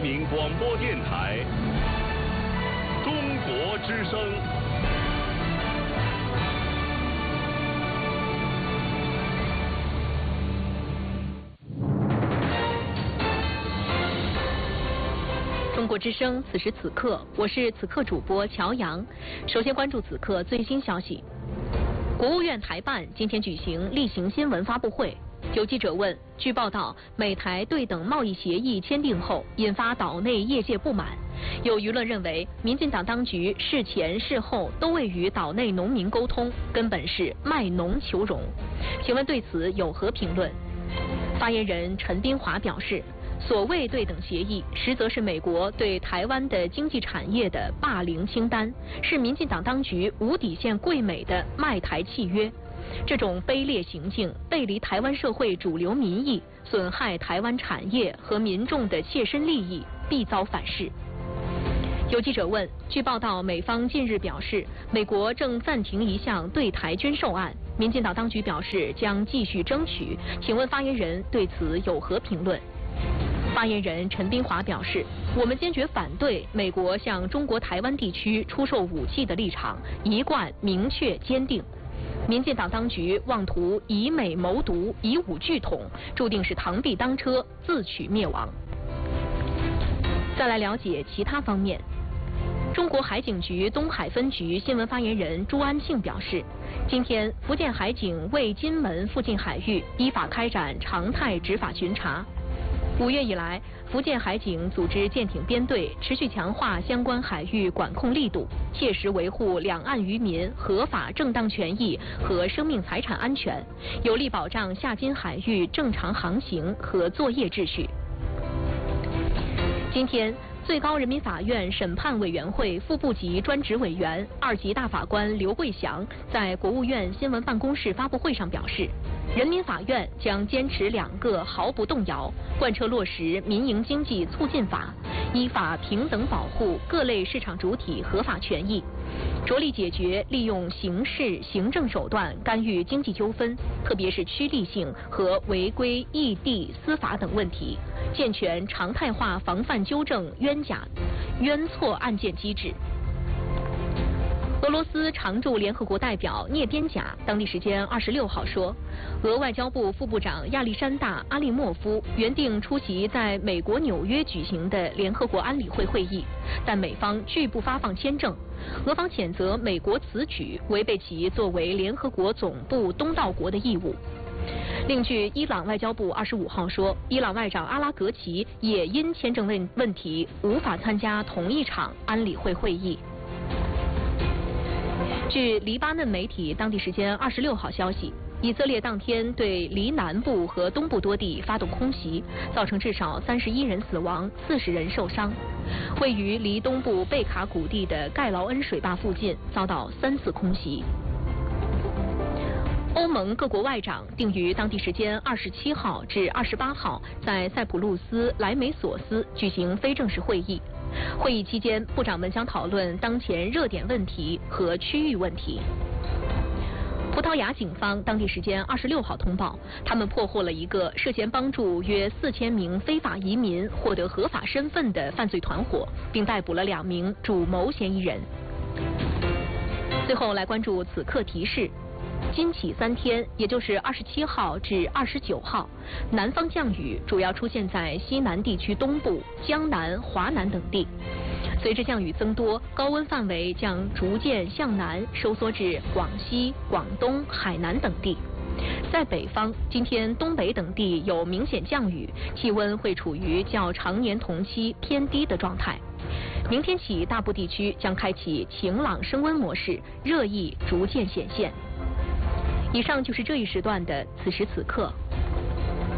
民广播电台中国之声。 中国之声，此时此刻，我是此刻主播乔阳。首先关注此刻最新消息。国务院台办今天举行例行新闻发布会。有记者问，据报道，美台对等贸易协议签订后，引发岛内业界不满。有舆论认为，民进党当局事前事后都未与岛内农民沟通，根本是卖农求荣。请问对此有何评论？发言人陈斌华表示，所谓对等协议，实则是美国对台湾的经济产业的霸凌清单，是民进党当局无底线跪美的卖台契约。这种卑劣行径背离台湾社会主流民意，损害台湾产业和民众的切身利益，必遭反噬。有记者问，据报道，美方近日表示，美国正暂停一项对台军售案，民进党当局表示将继续争取。请问发言人对此有何评论？发言人陈斌华表示，我们坚决反对美国向中国台湾地区出售武器的立场，一贯明确坚定。民进党当局妄图以美谋独，以武拒统，注定是螳臂当车，自取灭亡。再来了解其他方面。中国海警局东海分局新闻发言人朱安庆表示，今天福建海警为金门附近海域依法开展常态执法巡查。5月以来，福建海警组织舰艇编队，持续强化相关海域管控力度，切实维护两岸渔民合法正当权益和生命财产安全，有力保障下金海域正常航行和作业秩序。今天，最高人民法院审判委员会副部级专职委员、2级大法官刘桂祥在国务院新闻办公室发布会上表示，人民法院将坚持2个毫不动摇，贯彻落实民营经济促进法，依法平等保护各类市场主体合法权益，着力解决利用刑事、行政手段干预经济纠纷，特别是趋利性和违规异地司法等问题，健全常态化防范纠正冤错案件机制。俄罗斯常驻联合国代表聂边贾当地时间26号说，俄外交部副部长亚历山大·阿利莫夫原定出席在美国纽约举行的联合国安理会会议，但美方拒不发放签证。俄方谴责美国此举违背其作为联合国总部东道国的义务。另据伊朗外交部25号说，伊朗外长阿拉格齐也因签证问题无法参加同一场安理会会议。据黎巴嫩媒体当地时间26号消息，以色列当天对黎南部和东部多地发动空袭，造成至少31人死亡，40人受伤。位于离东部贝卡谷地的盖劳恩水坝附近遭到3次空袭。欧盟各国外长定于当地时间27号至28号在塞浦路斯莱梅索斯举行非正式会议。会议期间，部长们将讨论当前热点问题和区域问题。葡萄牙警方当地时间26号通报，他们破获了一个涉嫌帮助约4000名非法移民获得合法身份的犯罪团伙，并逮捕了2名主谋嫌疑人。最后来关注此刻提示。今起3天，也就是27号至29号，南方降雨主要出现在西南地区东部、江南、华南等地。随着降雨增多，高温范围将逐渐向南收缩至广西、广东、海南等地。在北方，今天东北等地有明显降雨，气温会处于较常年同期偏低的状态。明天起，大部地区将开启晴朗升温模式，热意逐渐显现。以上就是这一时段的此时此刻。